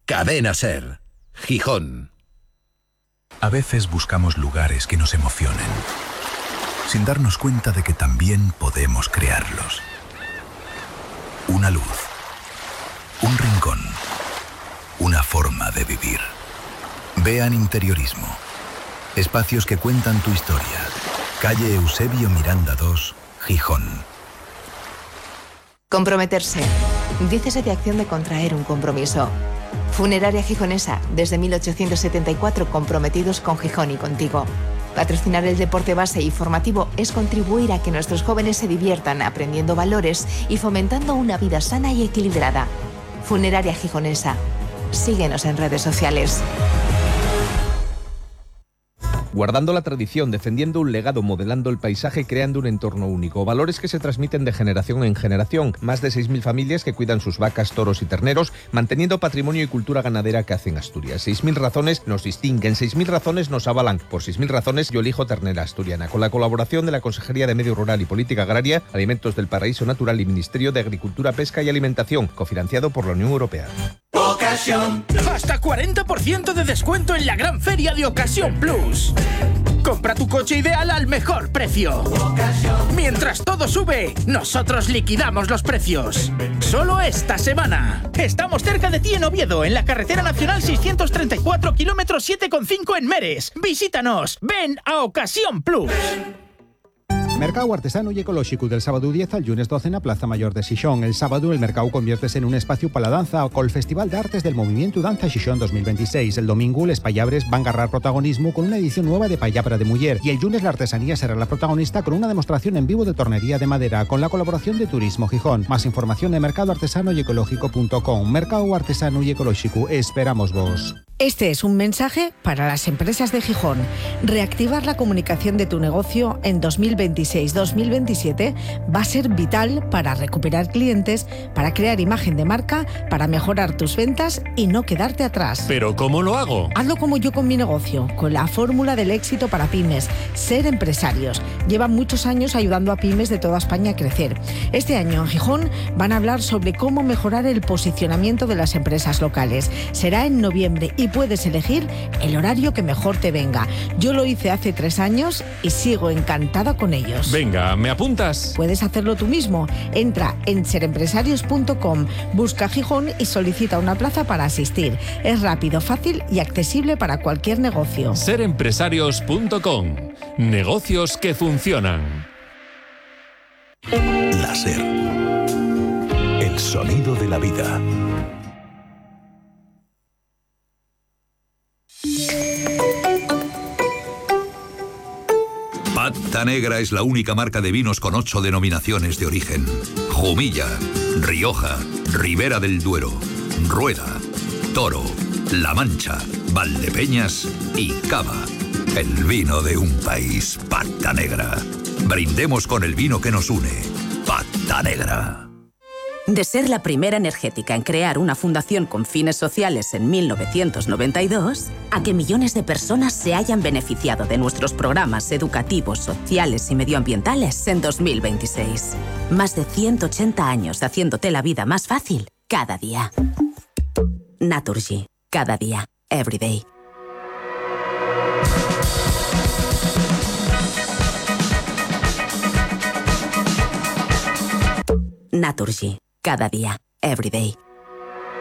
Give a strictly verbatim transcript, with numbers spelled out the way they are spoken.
Cadena Ser, Gijón. A veces buscamos lugares que nos emocionen, sin darnos cuenta de que también podemos crearlos. Una luz, un rincón, una forma de vivir. Vean Interiorismo. Espacios que cuentan tu historia. Calle Eusebio Miranda dos, Gijón. Comprometerse. Dícese de acción de contraer un compromiso. Funeraria Gijonesa, desde mil ochocientos setenta y cuatro comprometidos con Gijón y contigo. Patrocinar el deporte base y formativo es contribuir a que nuestros jóvenes se diviertan aprendiendo valores y fomentando una vida sana y equilibrada. Funeraria Gijonesa. Síguenos en redes sociales. Guardando la tradición, defendiendo un legado, modelando el paisaje, creando un entorno único. Valores que se transmiten de generación en generación. Más de seis mil familias que cuidan sus vacas, toros y terneros, manteniendo patrimonio y cultura ganadera que hacen Asturias. seis mil razones nos distinguen, seis mil razones nos avalan. Por seis mil razones yo elijo ternera asturiana. Con la colaboración de la Consejería de Medio Rural y Política Agraria, Alimentos del Paraíso Natural y Ministerio de Agricultura, Pesca y Alimentación, cofinanciado por la Unión Europea. Ocasión. Hasta cuarenta por ciento de descuento en la gran feria de Ocasión Plus. Compra tu coche ideal al mejor precio. Ocasión. Mientras todo sube, nosotros liquidamos los precios. Solo esta semana. Estamos cerca de ti en Oviedo, en la carretera nacional seiscientos treinta y cuatro, kilómetro siete coma cinco en Meres. Visítanos. Ven a Ocasión Plus. Mercado artesano y ecológico del sábado diez al lunes doce en la Plaza Mayor de Xixón. El sábado el mercado conviértese en un espacio para la danza con el Festival de Artes del Movimiento Danza Xixón dos mil veintiséis. El domingo les payabres van a agarrar protagonismo con una edición nueva de Payabra de Muller y el lunes la artesanía será la protagonista con una demostración en vivo de tornería de madera con la colaboración de Turismo Gijón. Más información en mercado artesano y ecológico punto com. Mercado artesano y ecológico, esperamos vos. Este es un mensaje para las empresas de Gijón. Reactivar la comunicación de tu negocio en dos mil veintiséis dos mil veintisiete va a ser vital para recuperar clientes, para crear imagen de marca, para mejorar tus ventas y no quedarte atrás. ¿Pero cómo lo hago? Hazlo como yo con mi negocio, con la fórmula del éxito para pymes, Ser Empresarios. Llevan muchos años ayudando a pymes de toda España a crecer. Este año en Gijón van a hablar sobre cómo mejorar el posicionamiento de las empresas locales. Será en noviembre y puedes elegir el horario que mejor te venga. Yo lo hice hace tres años y sigo encantada con ellos. Venga, ¿me apuntas? Puedes hacerlo tú mismo. Entra en ser empresarios punto com, busca Gijón y solicita una plaza para asistir. Es rápido, fácil y accesible para cualquier negocio. ser empresarios punto com. Negocios que funcionan. La Ser. El sonido de la vida. Pata Negra es la única marca de vinos con ocho denominaciones de origen. Jumilla, Rioja, Ribera del Duero, Rueda, Toro, La Mancha, Valdepeñas y Cava. El vino de un país, Pata Negra. Brindemos con el vino que nos une. Pata Negra. De ser la primera energética en crear una fundación con fines sociales en mil novecientos noventa y dos, a que millones de personas se hayan beneficiado de nuestros programas educativos, sociales y medioambientales en dos mil veintiséis. Más de ciento ochenta años haciéndote la vida más fácil cada día. Naturgy. Cada día. Every day. Naturgy. Cada día, every day.